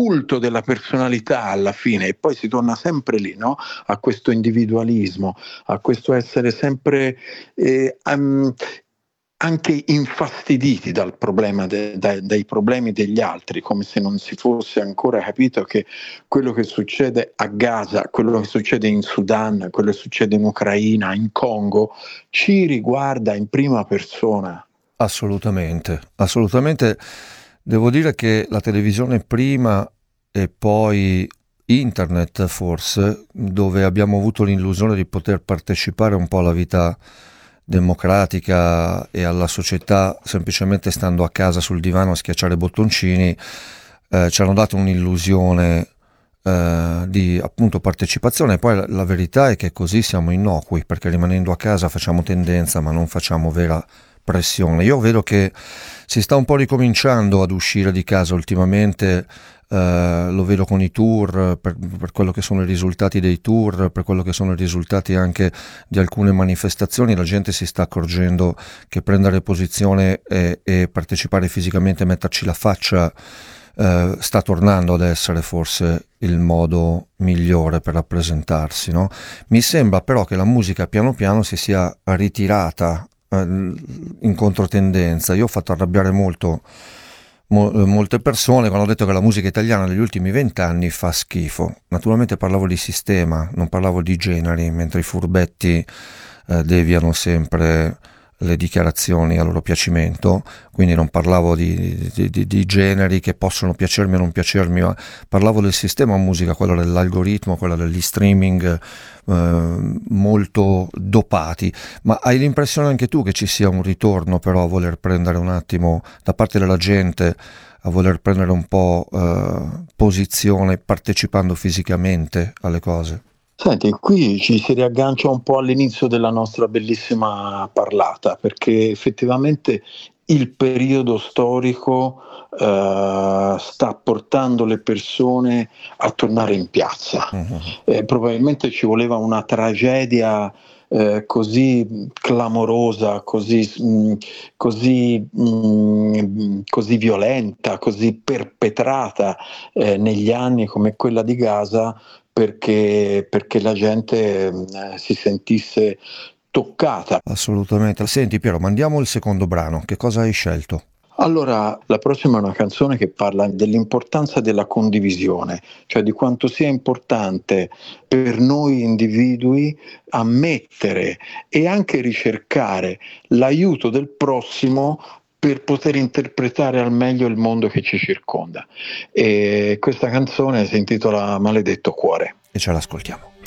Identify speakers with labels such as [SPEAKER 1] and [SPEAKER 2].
[SPEAKER 1] culto della personalità alla fine, e poi si torna sempre lì, no? A questo individualismo, a questo essere sempre anche infastiditi dal problema dai problemi degli altri, come se non si fosse ancora capito che quello che succede a Gaza, quello che succede in Sudan, quello che succede in Ucraina, in Congo, ci riguarda in prima persona.
[SPEAKER 2] Assolutamente, assolutamente. Devo dire che la televisione prima e poi internet forse, dove abbiamo avuto l'illusione di poter partecipare un po' alla vita democratica e alla società semplicemente stando a casa sul divano a schiacciare bottoncini, ci hanno dato un'illusione di appunto partecipazione. E poi la verità è che così siamo innocui, perché rimanendo a casa facciamo tendenza ma non facciamo vera pressione. Io vedo che si sta un po' ricominciando ad uscire di casa ultimamente, lo vedo con i tour, per quello che sono i risultati dei tour, per quello che sono i risultati anche di alcune manifestazioni. La gente si sta accorgendo che prendere posizione e partecipare fisicamente, metterci la faccia, sta tornando ad essere forse il modo migliore per rappresentarsi, no? Mi sembra però che la musica piano piano si sia ritirata in controtendenza. Io ho fatto arrabbiare molte persone quando ho detto che la musica italiana negli ultimi 20 anni fa schifo. Naturalmente parlavo di sistema, non parlavo di generi, mentre i furbetti deviano sempre le dichiarazioni a loro piacimento, quindi non parlavo di generi che possono piacermi o non piacermi, ma parlavo del sistema musica, quello dell'algoritmo, quello degli streaming molto dopati. Ma hai l'impressione anche tu che ci sia un ritorno però a voler prendere un attimo da parte della gente, a voler prendere un po' posizione partecipando fisicamente alle cose?
[SPEAKER 1] Senti, qui ci si riaggancia un po' all'inizio della nostra bellissima parlata, perché effettivamente il periodo storico sta portando le persone a tornare in piazza.
[SPEAKER 2] Mhm.
[SPEAKER 1] Probabilmente ci voleva una tragedia così clamorosa, così violenta, così perpetrata negli anni come quella di Gaza, perché la gente si sentisse toccata.
[SPEAKER 2] Assolutamente. Senti Piero, mandiamo il secondo brano. Che cosa hai scelto?
[SPEAKER 1] Allora, la prossima è una canzone che parla dell'importanza della condivisione, cioè di quanto sia importante per noi individui ammettere e anche ricercare l'aiuto del prossimo per poter interpretare al meglio il mondo che ci circonda. E questa canzone si intitola Maledetto cuore.
[SPEAKER 2] E ce l'ascoltiamo.